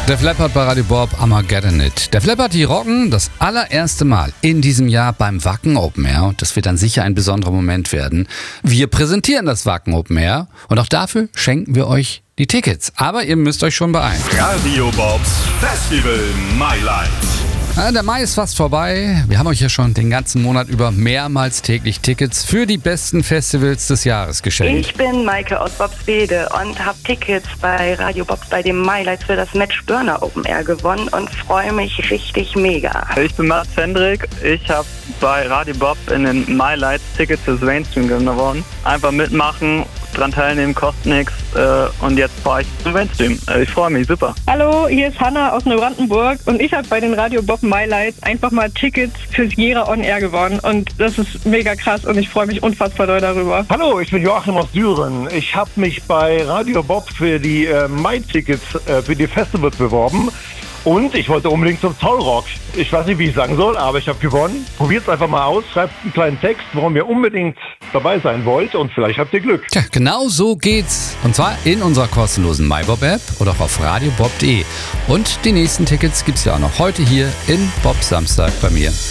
Def Leppard bei Radio Bob, Armageddon It. Def Leppard, die rocken das allererste Mal in diesem Jahr beim Wacken Open Air. Und das wird dann sicher ein besonderer Moment werden. Wir präsentieren das Wacken Open Air und auch dafür schenken wir euch die Tickets. Aber ihr müsst euch schon beeilen. Radio Bobs Festival My Light. Der Mai ist fast vorbei. Wir haben euch ja schon den ganzen Monat über mehrmals täglich Tickets für die besten Festivals des Jahres geschenkt. Ich bin Maike aus Bobswede und habe Tickets bei Radio Bobs bei dem My Light für das Match Burner Open Air gewonnen und freue mich richtig mega. Ich bin Mats Hendrik. Ich habe bei Radio Bob in den My Light Tickets fürs Mainstream gewonnen. Einfach mitmachen, dran teilnehmen, kostet nichts und jetzt fahre ich zum Mainstream. Ich freue mich, super. Hallo, hier ist Hanna aus Neubrandenburg und ich habe bei den Radio Bob My Lights einfach mal Tickets fürs Gera On Air gewonnen und das ist mega krass und ich freue mich unfassbar doll darüber. Hallo, ich bin Joachim aus Düren. Ich habe mich bei Radio Bob für die My-Tickets für die Festivals beworben und ich wollte unbedingt zum Zollrock. Ich weiß nicht, wie ich sagen soll, aber ich habe gewonnen. Probiert's einfach mal aus, schreibt einen kleinen Text, warum ihr unbedingt dabei sein wollt und vielleicht habt ihr Glück. Tja, genau so geht's. Und zwar in unserer kostenlosen MyBob-App oder auch auf radiobob.de. Und die nächsten Tickets gibt's ja auch noch heute hier in Bob Samstag bei mir.